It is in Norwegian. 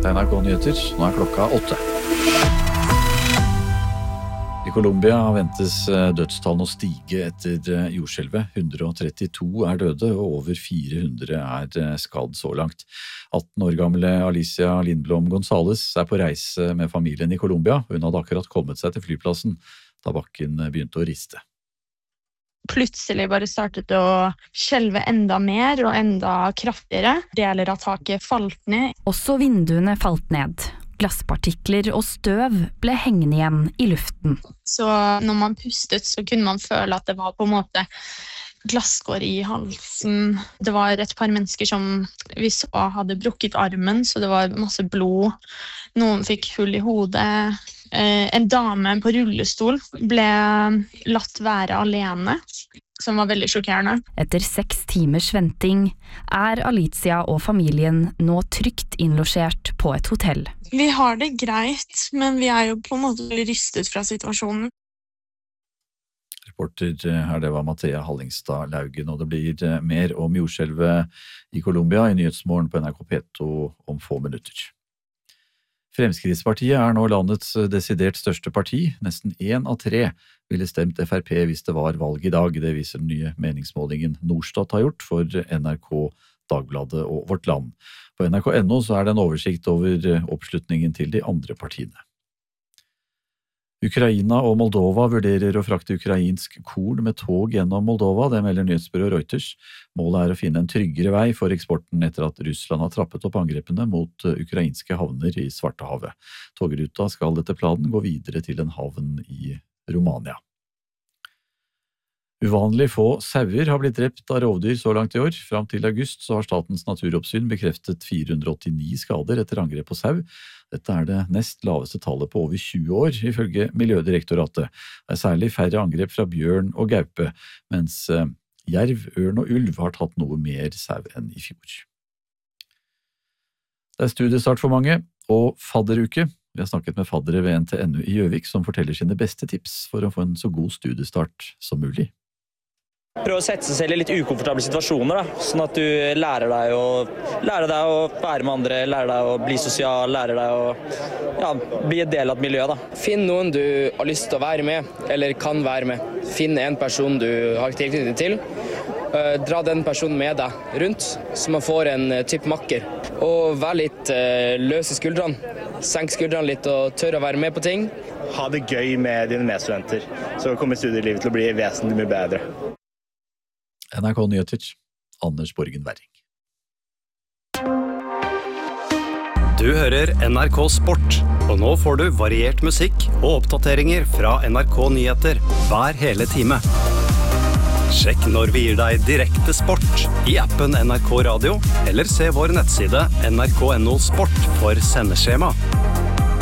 til NRK Nyheter. Nå klokka 8. I Colombia ventes dødstallene å stige etter jordskjelvet. 132 døde, og over 400 skadd så langt. 18 år gamle Alicia Lindblom González på reise med familien i Colombia. Hun hadde akkurat kommet seg til flyplassen da bakken begynte å riste. Plutselig bare startet det å skjelve enda mer og enda kraftigere. Deler av taket falt ned. Også vinduene falt ned. Glasspartikler og støv ble hengende igjen i luften. Så når man pustet, så kunne man føle at det var på en måte glasskår i halsen. Det var et par mennesker som vi så hadde brukket armen, så det var masse blod. Noen fikk hull i hodet. En dame på rullestol ble latt være alene, som var veldig sjokkerende. Etter 6 timers venting Alicia og familien nå trygt innlosjert på et hotell. Vi har det greit, men vi jo på en måte rystet fra situasjonen. Reporter her, det var Mathea Hallingstad Laugen, og det blir mer om jordskjelvet i Colombia i Nyhetsmorgen på NRK P2 om få minutter. Fremskrittspartiet nå landets desidert største parti. Nesten 1 av 3 ville stemt FrP hvis det var valg i dag. Det viser den nye meningsmålingen Norstat har gjort for NRK, Dagbladet og Vårt Land. På nrk.no så det en oversikt over oppslutningen til de andre partiene. Ukraina og Moldova vurderer å frakte ukrainsk korn med tog gjennom Moldova, det melder nyhetsbyrået Reuters. Målet å finne en tryggere vei for eksporten etter at Russland har trappet opp angrepene mot ukrainske havner i Svartehavet. Togruta skal etter planen gå videre til en havn i Romania. Uvanlig få sauer har blitt drept av rovdyr så langt i år. Fram til august så har Statens naturoppsyn bekreftet 489 skader etter angrep på sau. Dette det nest laveste tallet på over 20 år, ifølge Miljødirektoratet. Det særlig færre angrep fra bjørn og gaupe, mens jerv, ørn og ulv har tatt noe mer sau enn i fjor. Det studiestart for mange, og fadderuke. Vi har snakket med faddere ved NTNU i Gjøvik, som forteller sine beste tips for å få en så god studiestart som mulig. Prøv å sette seg selv i litt ukomfortable situasjoner, sånn at du lærer deg å være med andre, lærer deg å bli sosial, lærer deg å bli en del av et miljø. Finn noen du har lyst til å være med, eller kan være med. Finn en person du har tilknytning til. Dra den personen med deg rundt, så man får en type makker. Og vær litt løs i skuldrene. Senk skuldrene litt og tør å være med på ting. Ha det gøy med dine medstudenter, så kommer studielivet til å bli vesentlig mye bedre. NRK Nyheter, Anders Borgen Werring. Du hører NRK Sport, og nå får du variert musikk og oppdateringer fra NRK Nyheter hver hele time. Sjekk når vi gir deg direkte sport i appen NRK Radio, eller se vår nettside nrk.no sport for sendeskjema.